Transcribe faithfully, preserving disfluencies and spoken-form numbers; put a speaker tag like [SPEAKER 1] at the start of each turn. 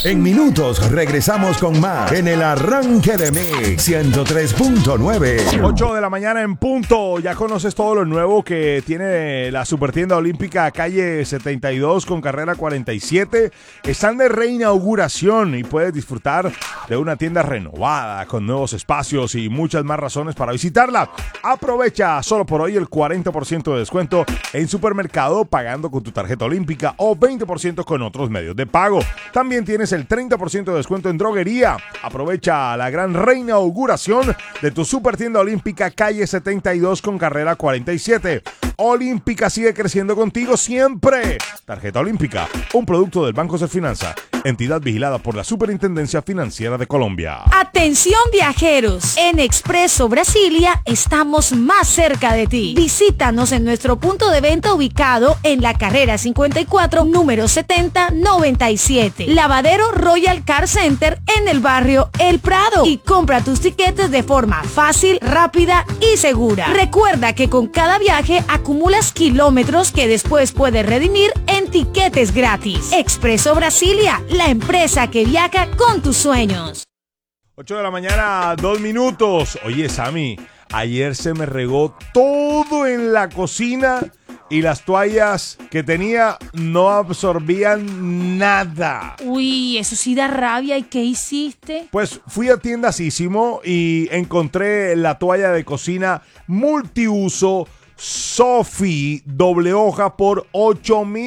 [SPEAKER 1] En minutos regresamos con más en el arranque de Mix ciento tres punto nueve.
[SPEAKER 2] ocho de la mañana en punto. Ya conoces todo lo nuevo que tiene la Supertienda Olímpica calle setenta y dos con carrera cuarenta y siete. Están de reinauguración y puedes disfrutar de una tienda renovada con nuevos espacios y muchas más razones para visitarla. Aprovecha solo por hoy el cuarenta por ciento de descuento en supermercado pagando con tu tarjeta olímpica o veinte por ciento con otros medios de pago. También tienes el treinta por ciento de descuento en droguería. Aprovecha la gran reinauguración de tu Supertienda Olímpica calle setenta y dos con carrera cuarenta y siete. Olímpica sigue creciendo contigo siempre. Tarjeta Olímpica, un producto del Banco Serfinanza, entidad vigilada por la Superintendencia Financiera de Colombia.
[SPEAKER 3] Atención viajeros, en Expreso Brasilia estamos más cerca de ti. Visítanos en nuestro punto de venta ubicado en la carrera cincuenta y cuatro, número setenta noventa y siete. Lavadero Royal Car Center en el barrio El Prado. Y compra tus tiquetes de forma fácil, rápida y segura. Recuerda que con cada viaje acumulas kilómetros que después puedes redimir en tiquetes gratis. Expreso Brasilia, la empresa que viaja con tus sueños.
[SPEAKER 2] ocho de la mañana, dos minutos. Oye, Sammy, ayer se me regó todo en la cocina y las toallas que tenía no absorbían nada.
[SPEAKER 3] Uy, eso sí da rabia. ¿Y qué hiciste?
[SPEAKER 2] Pues fui a Tiendasísimo y encontré la toalla de cocina multiuso Sophie doble hoja por ocho mil